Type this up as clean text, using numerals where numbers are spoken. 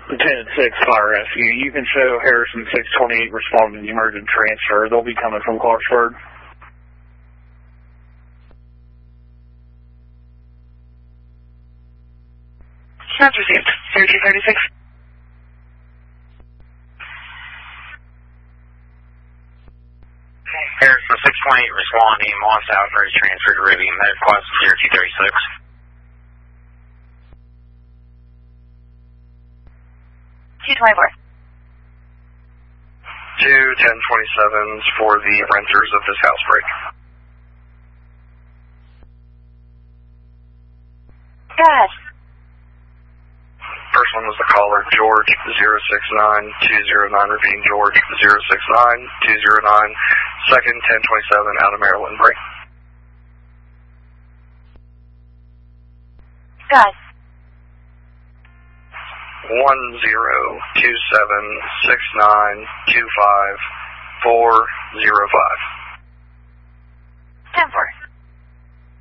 10-6 Fire Rescue. You can show Harrison 628 responding to emergent transfer. They'll be coming from Clarksburg. Sounds received. 0236. Harrison 628 responding. Moss Alfred transfer to Rivian Med Quest 0236. 224. 2 1027s for the renters of this house break. Good. First one was the caller, George 069209, repeating George 069209, second 1027 out of Maryland break. Good. 10276925 405.